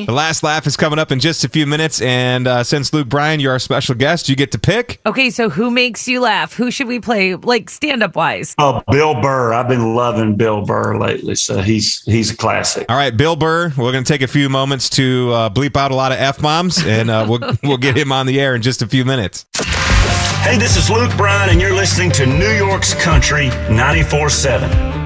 The last laugh is coming up in just a few minutes, and since Luke Bryan, you're our special guest, you get to pick. Okay, so who makes you laugh? Who should we play, like, stand-up wise? Oh, Bill Burr. I've been loving Bill Burr lately, so he's a classic. All right, Bill Burr. We're going to take a few moments to bleep out a lot of F-bombs, and we'll get him on the air in just a few minutes. Hey, this is Luke Bryan, and you're listening to New York's Country 94.7.